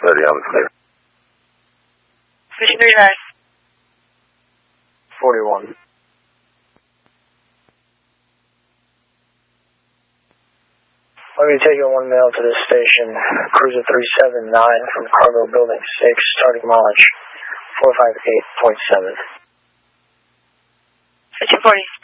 430 on the clear. Mission 39. 41. Let me take you 1 mail to this station. Cruiser 379 from Cargo Building 6, starting mileage 458.7. 240.